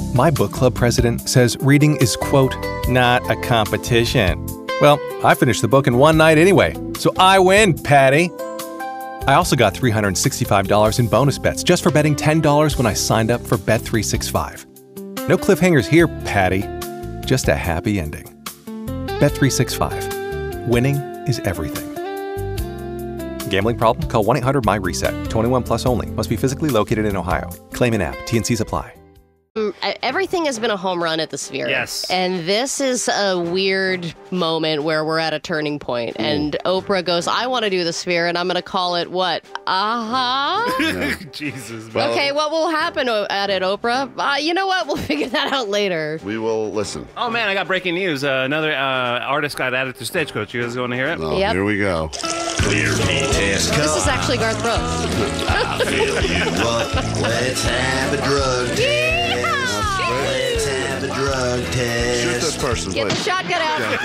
My book club president says reading is, quote, not a competition. Well, I finished the book in one night anyway, so I win, Patty. I also got $365 in bonus bets just for betting $10 when I signed up for Bet365. No cliffhangers here, Patty. Just a happy ending. Bet365. Winning is everything. Gambling problem? Call 1-800-MY-RESET. 21 plus only. Must be physically located in Ohio. Claim in app. T&Cs apply. Everything has been a home run at the Sphere. Yes. And this is a weird moment where we're at a turning point. And Oprah goes, I want to do the Sphere, and I'm going to call it what? Jesus. Well, Okay, what will happen at it, Oprah? You know what? We'll figure that out later. we will listen. Oh, man, I got breaking news. Another artist got added to Stagecoach. You guys want to hear it? Well, Yep. Here we go. Clear me test. This is actually Garth Brooks. I feel you up. Let's have a drug test. Let's have a drug Shoot test. this person, Get the please. shotgun out. Yeah,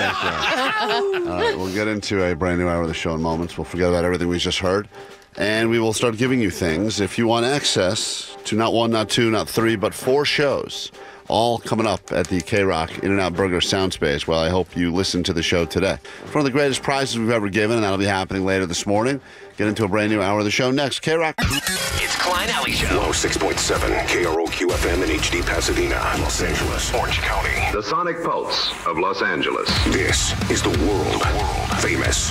thank you. All right, we'll get into a brand new hour of the show in moments. We'll forget about everything we just heard. And we will start giving you things if you want access to not one, not two, not three, but 4 shows. All coming up at the K-Rock In-N-Out Burger Soundspace. Well, I hope you listen to the show today. It's one of the greatest prizes we've ever given, and that'll be happening later this morning. Get into a brand new hour of the show next. K-Rock. It's Klein Alley Show. 106.7 KROQ FM in HD Pasadena, Los Angeles, Orange County. the Sonic Pulse of Los Angeles. This is the world famous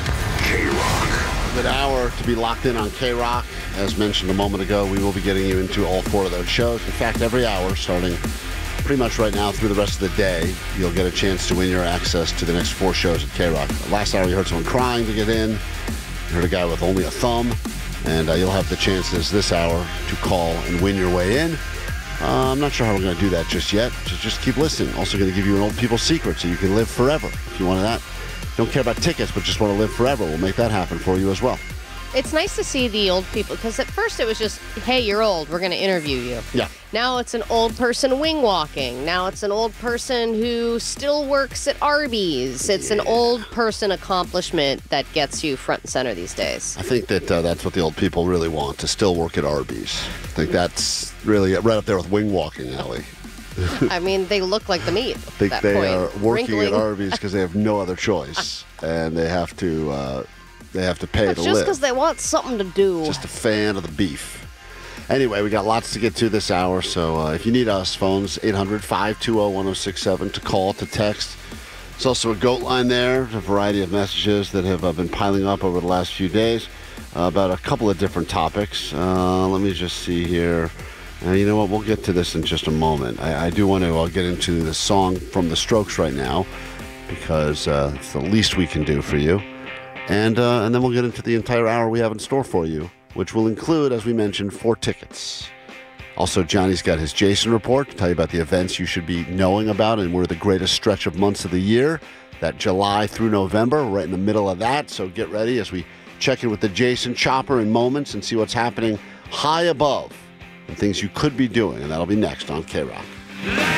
K-Rock. Good hour to be locked in on K-Rock. As mentioned a moment ago, we will be getting you into all 4 of those shows. In fact, every hour starting pretty much right now through the rest of the day, you'll get a chance to win your access to the next 4 shows at K-Rock. Last hour, you heard someone crying to get in. You heard a guy with only a thumb. And you'll have the chances this hour to call and win your way in. I'm not sure how we're going to do that just yet. Just keep listening. Also going to give you an old people's secret so you can live forever. If you want that, don't care about tickets, but just want to live forever, we'll make that happen for you as well. It's nice to see the old people, because at first it was just, hey, you're old, we're going to interview you. Yeah. Now it's an old person wing walking. Now it's an old person who still works at Arby's. It's an old person accomplishment that gets you front and center these days. I think that that's what the old people really want, to still work at Arby's. I think that's really right up there with wing walking, Allie. I mean, they look like the meat. I think at that they point. are working Wrinkling. at Arby's because they have no other choice, and they have to pay But to just live. because they want something to do. Just a fan of the beef. Anyway, we got lots to get to this hour, so if you need us, phones 800-520-1067 to call, to text. There's also a GOAT line there, a variety of messages that have been piling up over the last few days about a couple of different topics. Let me just see here. You know what? We'll get to this in just a moment. I do want to get into the song from the Strokes right now because it's the least we can do for you. And then we'll get into the entire hour we have in store for you, which will include, as we mentioned, 4 tickets. Also, Johnny's got his Jason report to tell you about the events you should be knowing about, and we're the greatest stretch of months of the year, that July through November, right in the middle of that. So get ready as we check in with the Jason Chopper in moments and see what's happening high above and things you could be doing, and that'll be next on K-Rock.